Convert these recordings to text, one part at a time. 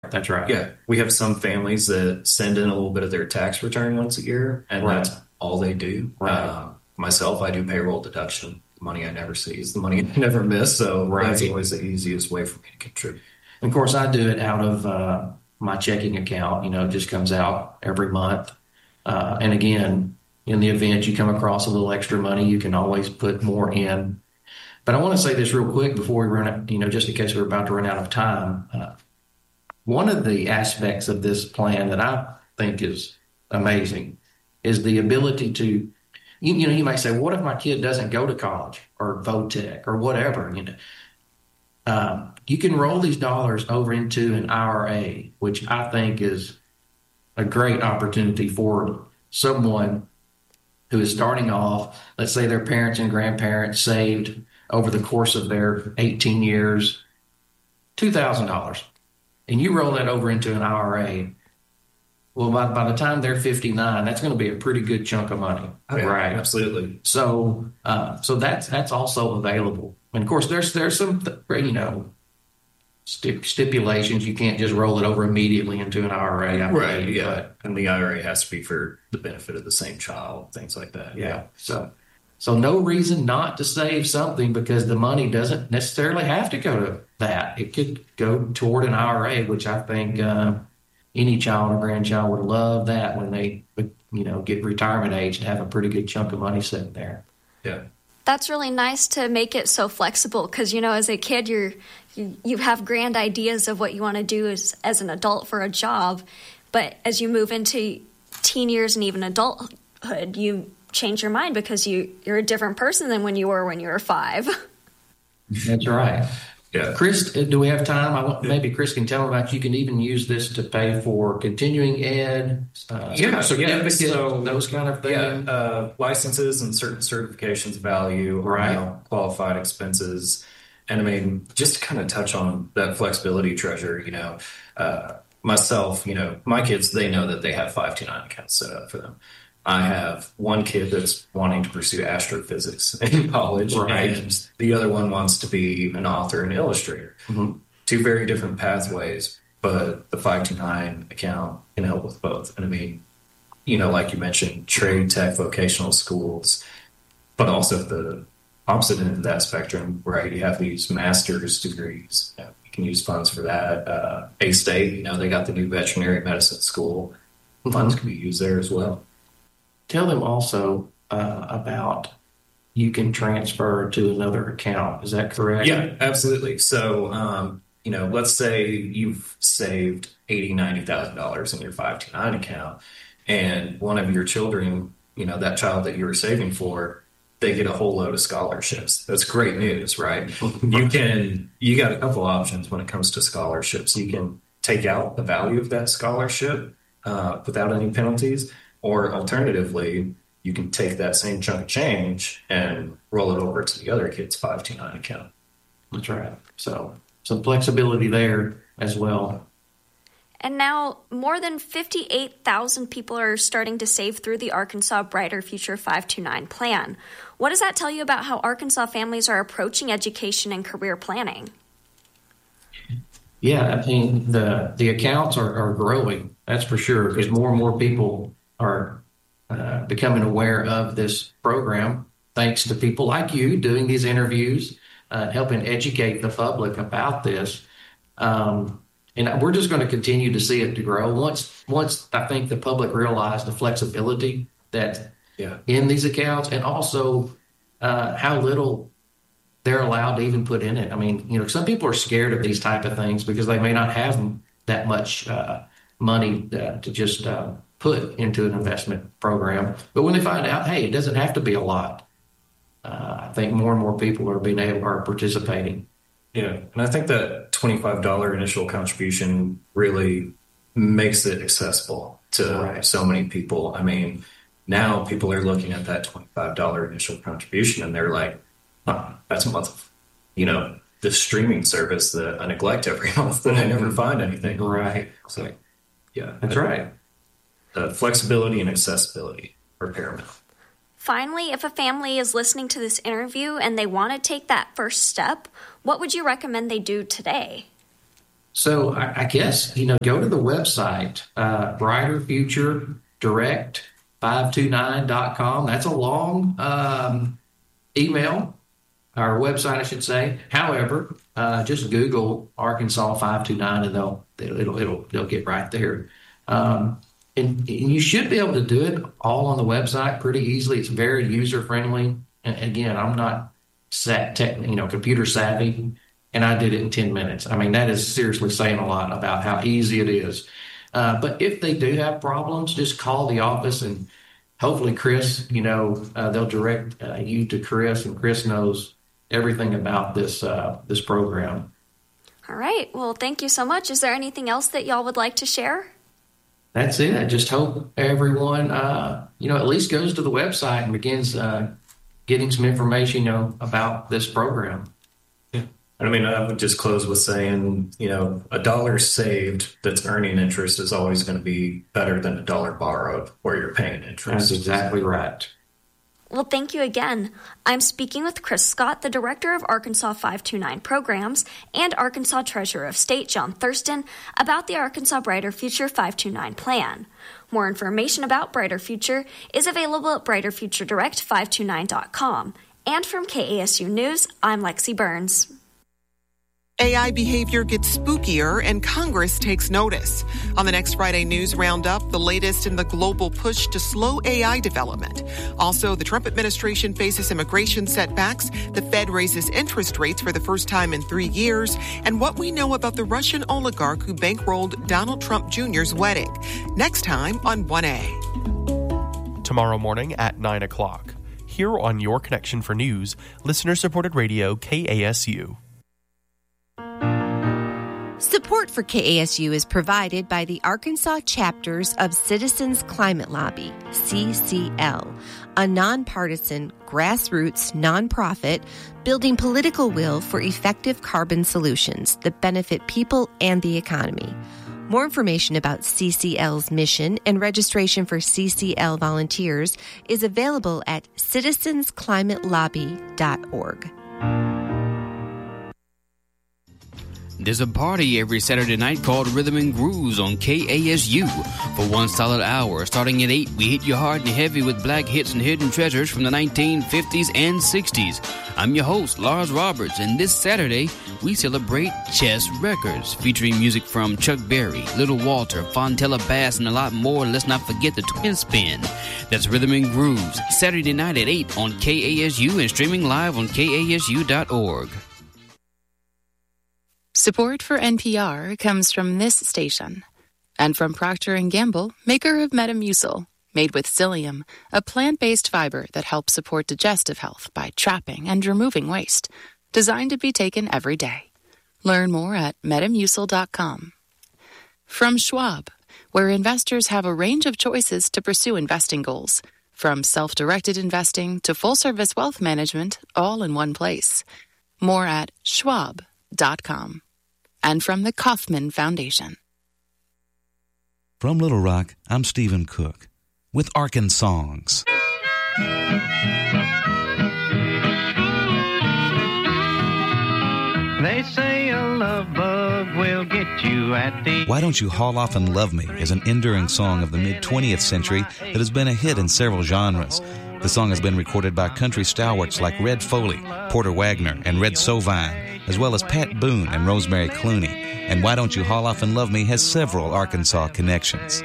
That's right. Yeah, we have some families that send in a little bit of their tax return once a year, and Right. that's all they do. Right. Myself, I do payroll deduction. The money I never see is the money I never miss, so that's Right. always the easiest way for me to contribute. And of course, I do it out of my checking account. It just comes out every month. And again, in the event you come across a little extra money, you can always put more in. But I want to say this real quick before we run out, just in case we're about to run out of time. One of the aspects of this plan that I think is amazing is the ability to, you might say, what if my kid doesn't go to college or VOTEC or whatever, you can roll these dollars over into an IRA, which I think is a great opportunity for someone who is starting off. Let's say their parents and grandparents saved over the course of their 18 years $2,000, and you roll that over into an IRA. Well, by the time they're 59, that's going to be a pretty good chunk of money, Oh, yeah, right? absolutely. So that's also available. And of course, there's some stipulations. You can't just roll it over immediately into an IRA, I Right, believe. yeah. And the IRA has to be for the benefit of the same child, things like that. Yeah. So no reason not to save something, because the money doesn't necessarily have to go to that. It could go toward an IRA, which I think any child or grandchild would love that when they get retirement age and have a pretty good chunk of money sitting there. Yeah. That's really nice to make it so flexible because, as a kid, you have grand ideas of what you want to do as an adult for a job. But as you move into teen years and even adulthood, you change your mind because you're a different person than when you were 5. That's right. Yeah. Chris, do we have time? Maybe Chris can tell about, you can even use this to pay for continuing ed, those kind of things. Yeah, licenses and certain certifications value, Right. Qualified expenses. And I mean, just to kind of touch on that flexibility treasure, myself, my kids, they know that they have 529 accounts set up for them. I have one kid that's wanting to pursue astrophysics in college, Right. and the other one wants to be an author and illustrator. Mm-hmm. Two very different pathways, but the 529 account can help with both. And I mean, like you mentioned, trade, tech, vocational schools, but also the opposite end of that spectrum, right? You have these master's degrees. You can use funds for that. A-State, they got the new veterinary medicine school. Funds can be used there as well. Tell them also about you can transfer to another account. Is that correct? Yeah, absolutely. So, let's say you've saved $90,000 in your 529 account, and one of your children, that child that you were saving for, they get a whole load of scholarships. That's great news, right? You got a couple options when it comes to scholarships. You can take out the value of that scholarship without any penalties. Or alternatively, you can take that same chunk of change and roll it over to the other kid's 529 account. That's right. So some flexibility there as well. And now more than 58,000 people are starting to save through the Arkansas Brighter Future 529 plan. What does that tell you about how Arkansas families are approaching education and career planning? Yeah, I mean, the accounts are growing, that's for sure, because more and more people are becoming aware of this program, thanks to people like you doing these interviews, helping educate the public about this. And we're just going to continue to see it to grow. Once I think the public realize the flexibility that in these accounts, and also how little they're allowed to even put in it. I mean, some people are scared of these type of things because they may not have that much money to just put into an investment program. But when they find out, hey, it doesn't have to be a lot, I think more and more people are participating. Yeah, and I think that $25 initial contribution really makes it accessible to so many people. I mean, now people are looking at that $25 initial contribution and they're like, that's a month of, the streaming service that I neglect every month and I never find anything. Right. So, yeah. That's right. Flexibility and accessibility are paramount. Finally, if a family is listening to this interview and they want to take that first step, what would you recommend they do today? So I guess, go to the website, brighterfuturedirect529.com. That's a long email, or website, I should say. However, just Google Arkansas 529 and they'll get right there. And you should be able to do it all on the website pretty easily. It's very user friendly. And again, I'm not computer savvy, and I did it in 10 minutes. I mean, that is seriously saying a lot about how easy it is. But if they do have problems, just call the office, and hopefully Chris, they'll direct you to Chris, and Chris knows everything about this program. All right. Well, thank you so much. Is there anything else that y'all would like to share? That's it. I just hope everyone, at least goes to the website and begins getting some information, about this program. Yeah. I mean, I would just close with saying, $1 saved that's earning interest is always going to be better than $1 borrowed where you're paying interest. That's exactly right. Well, thank you again. I'm speaking with Chris Scott, the Director of Arkansas 529 Programs, and Arkansas Treasurer of State, John Thurston, about the Arkansas Brighter Future 529 plan. More information about Brighter Future is available at brighterfuturedirect529.com. And from KASU News, I'm Lexi Burns. AI behavior gets spookier and Congress takes notice. On the next Friday News Roundup, the latest in the global push to slow AI development. Also, the Trump administration faces immigration setbacks, the Fed raises interest rates for the first time in 3 years, and what we know about the Russian oligarch who bankrolled Donald Trump Jr.'s wedding. Next time on 1A. Tomorrow morning at 9 o'clock. Here on Your Connection for News, listener-supported radio KASU. Support for KASU is provided by the Arkansas chapters of Citizens Climate Lobby, CCL, a nonpartisan, grassroots nonprofit building political will for effective carbon solutions that benefit people and the economy. More information about CCL's mission and registration for CCL volunteers is available at citizensclimatelobby.org. There's a party every Saturday night called Rhythm and Grooves on KASU. For 1 solid hour, starting at 8, we hit you hard and heavy with black hits and hidden treasures from the 1950s and 60s. I'm your host, Lars Roberts, and this Saturday, we celebrate Chess Records, featuring music from Chuck Berry, Little Walter, Fontella Bass, and a lot more. Let's not forget the Twin Spin. That's Rhythm and Grooves, Saturday night at 8 on KASU and streaming live on KASU.org. Support for NPR comes from this station and from Procter & Gamble, maker of Metamucil, made with psyllium, a plant-based fiber that helps support digestive health by trapping and removing waste, designed to be taken every day. Learn more at metamucil.com. From Schwab, where investors have a range of choices to pursue investing goals, from self-directed investing to full-service wealth management, all in one place. More at schwab.com. And from the Kauffman Foundation. From Little Rock, I'm Stephen Cook with Arkansongs. They say a love bug will get you at the... Why Don't You Haul Off and Love Me is an enduring song of the mid-20th century that has been a hit in several genres. The song has been recorded by country stalwarts like Red Foley, Porter Wagner, and Red Sovine, as well as Pat Boone and Rosemary Clooney. And Why Don't You Haul Off and Love Me has several Arkansas connections.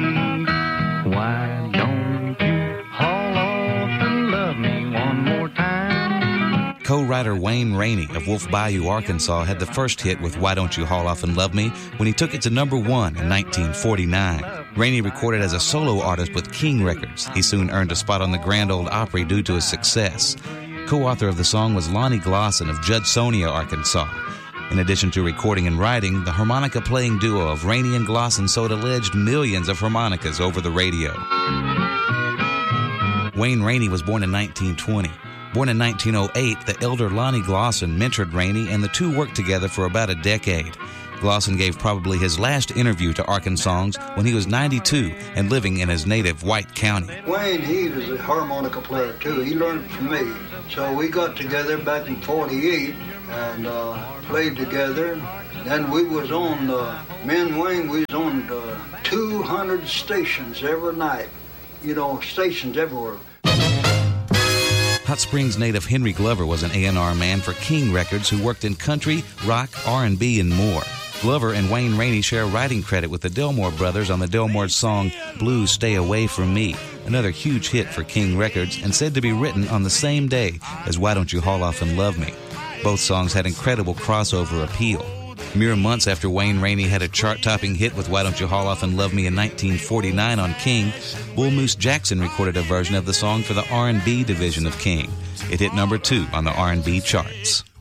Why don't you haul off and love me one more time? Co-writer Wayne Rainey of Wolf Bayou, Arkansas, had the first hit with Why Don't You Haul Off and Love Me when he took it to number 1 in 1949. Rainey recorded as a solo artist with King Records. He soon earned a spot on the Grand Ole Opry due to his success. Co-author of the song was Lonnie Glosson of Judsonia, Arkansas. In addition to recording and writing, the harmonica-playing duo of Rainey and Glosson sold alleged millions of harmonicas over the radio. Wayne Rainey was born in 1920. Born in 1908, the elder Lonnie Glosson mentored Rainey, and the two worked together for about a decade. Glosson gave probably his last interview to Arkansongs when he was 92 and living in his native White County. Wayne, he was a harmonica player too. He learned from me. So we got together back in 48 and played together. Then we was on, me and Wayne, we was on 200 stations every night. You know, stations everywhere. Hot Springs native Henry Glover was an A&R man for King Records who worked in country, rock, R&B, and more. Glover and Wayne Rainey share writing credit with the Delmore brothers on the Delmore's song Blues Stay Away From Me, another huge hit for King Records and said to be written on the same day as Why Don't You Haul Off and Love Me. Both songs had incredible crossover appeal. Mere months after Wayne Rainey had a chart-topping hit with Why Don't You Haul Off and Love Me in 1949 on King, Bull Moose Jackson recorded a version of the song for the R&B division of King. It hit number 2 on the R&B charts.